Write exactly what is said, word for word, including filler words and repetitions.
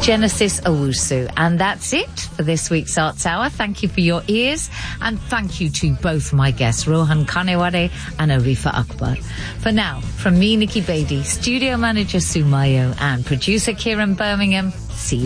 Genesis Owusu. And that's it for this week's Arts Hour. Thank you for your ears, and thank you to both my guests, Rohan Kanewade and Arifa Akbar. For now, from me, Nikki Beatty, studio manager Sue Mayo, and producer Kieran Birmingham, see you